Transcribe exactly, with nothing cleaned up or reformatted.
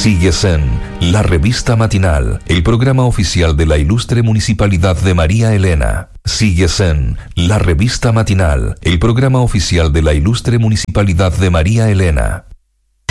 Sigues en La Revista Matinal, el programa oficial de la Ilustre Municipalidad de María Elena. Sigues en La Revista Matinal, el programa oficial de la Ilustre Municipalidad de María Elena.